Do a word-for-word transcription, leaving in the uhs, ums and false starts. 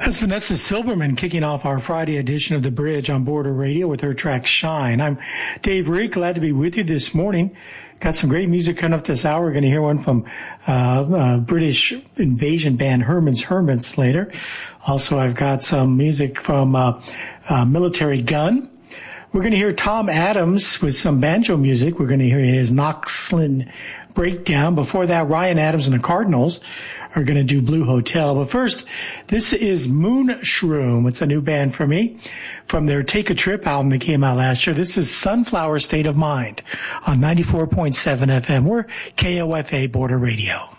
That's Vanessa Silberman kicking off our Friday edition of The Bridge on Border Radio with her track Shine. I'm Dave Reed, glad to be with you this morning. Got some great music coming up this hour. We're going to hear one from uh, uh British invasion band Herman's Hermits later. Also, I've got some music from uh, uh Military Gun. We're going to hear Tom Adams with some banjo music. We're going to hear his Knoxland Breakdown. Before that, Ryan Adams and the Cardinals are going to do Blue Hotel. But first, this is Moonshroom. It's a new band for me from their Take a Trip album that came out last year. This is Sunflower State of Mind on ninety-four point seven F M. We're K O F A Border Radio.